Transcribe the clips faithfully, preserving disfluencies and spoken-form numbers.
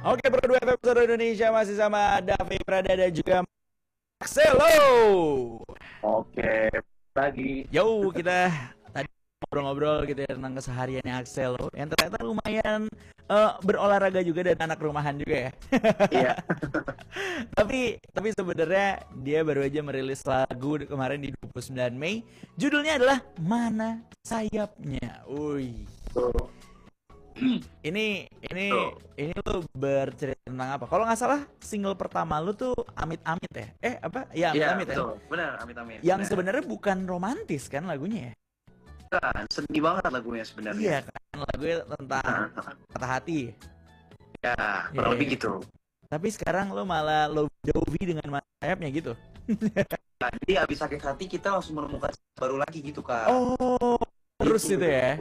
Oke, Bro, dua episode Indonesia masih sama Davi Prada dan juga Axelo. Oke, lagi. Yo, kita tadi ngobrol-ngobrol gitu ya tentang kesehariannya Axelo yang ternyata lumayan eh, berolahraga juga dan anak rumahan juga ya. Iya. Tapi tapi sebenarnya dia baru aja merilis lagu kemarin di dua puluh sembilan Mei. Judulnya adalah Mana Sayapnya. Wih. Tuh. Ini ini Tuh. ini lu bercerita tentang apa? Kalau nggak salah single pertama lu tuh Amit-Amit ya? Eh apa? Ya Iya, Amit-Amit ya. betul. Benar, amit-amit. Yang Benar. sebenarnya bukan romantis kan lagunya ya? Kan, sedih banget lagunya sebenarnya. Iya kan lagunya tentang patah hati. Ya, kurang Iya, lebih iya. gitu. Tapi sekarang lu malah lovey-dovey dengan Mana Sayapnya gitu. Nah, jadi abis sakit hati kita langsung menemukan baru lagi gitu, Kak. Oh, terus Gitu. itu ya.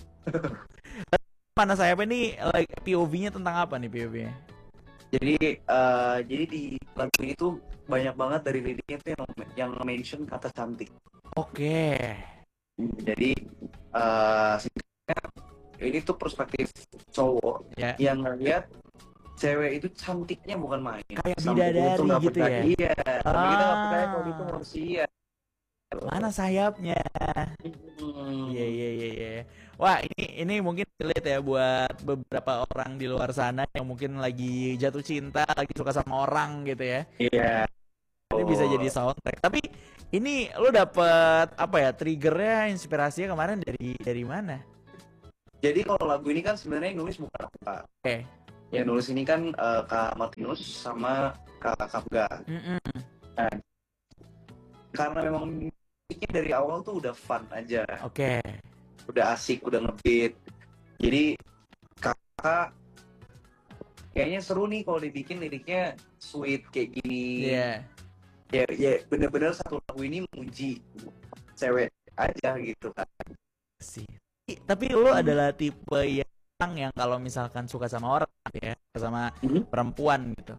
Mana Sayapnya nih like, P O V-nya tentang apa nih P O V-nya? Jadi eh, jadi di lagu ini tuh banyak banget dari liriknya tuh yang yang mention kata cantik. Oke. Jadi eh singkatnya, ini tuh perspektif cowok Ya. yang ngeliat cewek itu cantiknya bukan main. Kayak Sampai bidadari itu nggak gitu percaya. ya? Iya, tapi kita nggak percaya kalau Ah. itu manusia. Mana sayapnya? Hmm. Iya iya iya iya. Wah, ini ini mungkin relate ya buat beberapa orang di luar sana yang mungkin lagi jatuh cinta, lagi suka sama orang gitu ya. Iya. Ini bisa Oh. jadi soundtrack. Tapi ini lo dapet apa ya? Triggernya, inspirasinya kemarin dari dari mana? Jadi kalau lagu ini kan sebenarnya yang nulis bukan aku, Kak. Oke. Yang nulis ini kan eh, Kak Martinus sama Kak Kapga. Mm-mm. Nah, karena memang musiknya dari awal tuh udah fun aja, Oke. udah asik, udah ngebeat. Jadi kakak kayaknya seru nih kalau dibikin liriknya sweet kayak gini. Iya. Ya, ya bener-bener satu lagu ini muji cewek aja gitu kan. Sih. I- Tapi lo Hmm. adalah tipe yang yang kalau misalkan suka sama orang gitu ya, sama Hmm. perempuan gitu,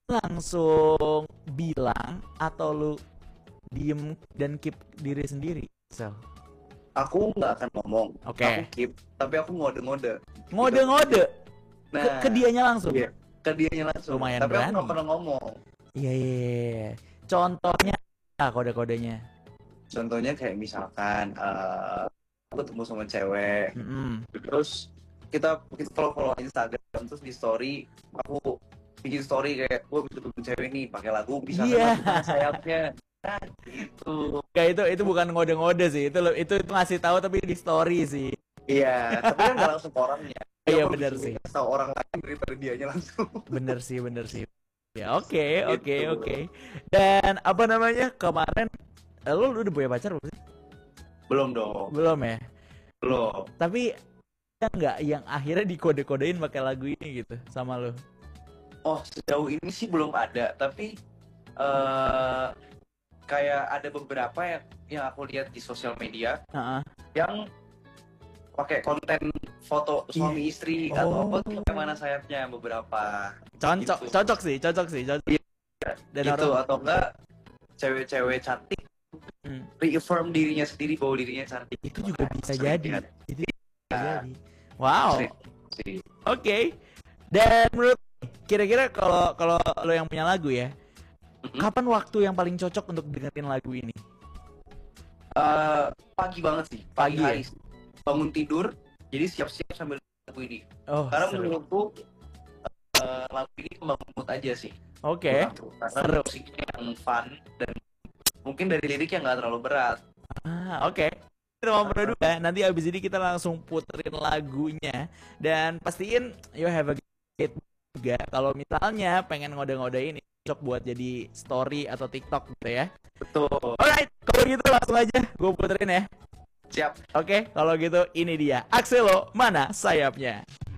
langsung bilang atau lu diem dan keep diri sendiri, Sel? Aku nggak akan ngomong, Oke. aku keep, tapi aku ngode-ngode. Ngode-ngode ke, Nah, ke dianya langsung. iya, ke dianya langsung. Lumayan Tapi aku berani. nggak pernah ngomong. Iya iya iya. Contohnya ah, kode-kodenya. Contohnya kayak misalkan eh, aku ketemu sama cewek, Mm-mm. terus kita kita follow follow Instagram, terus di story aku bikin story kayak gue bisa ketemu cewek nih pakai lagu bisa Iya. kan Mana Sayapnya. Nah, gitu. Kayak itu itu bukan ngode-ngode sih. Itu lo- itu itu ngasih tahu tapi di story sih. Iya, tapi kan nggak langsung ke orangnya. Iya, Aku benar lebih sih. suka kasih tahu orang lain daripada dianya langsung. Bener sih, bener sih. Ya oke oke Gitu. oke. Dan apa namanya kemarin eh, lu, lu udah punya pacar belum sih? Belum dong, Belum ya. belum. Tapi ada nggak yang akhirnya dikode-kodein pakai lagu ini gitu sama lu? Oh, sejauh ini sih belum ada, tapi eh kayak ada beberapa yang yang aku lihat di sosial media Heeh. yang pakai konten foto suami istri Oh. atau apa tuh kayak Mana Sayapnya beberapa Cocok, Gitu. cocok sih, cocok sih, cocok. Dan gitu orang atau enggak cewek-cewek cantik Hmm, reaffirm dirinya sendiri bahwa dirinya cantik. itu juga bisa Sering jadi. lihat Itu bisa Ya. jadi. Wow. sih. sih. Oke. Dan menurut kira-kira kalau kalau lo yang punya lagu ya, Mhm. kapan waktu yang paling cocok untuk dengerin lagu ini? Eh, pagi banget sih, pagi, Pagi ya? hari bangun tidur, jadi siap-siap sambil lagu ini. Oh, Karena seru. menurutku eh, lagu ini membangun mood aja sih. Oke. Karena Seru. musiknya yang fun dan mungkin dari lirik yang nggak terlalu berat. Ah, oke. Kita ngobrol dulu ya. Nanti abis ini kita langsung puterin lagunya dan pastiin you have a great juga kalau misalnya pengen ngode-ngodein ini cocok buat jadi story atau TikTok gitu ya. Betul. Alright, kalau gitu langsung aja gue puterin ya. Siap. Oke, kalau gitu ini dia Axelo Mana Sayapnya.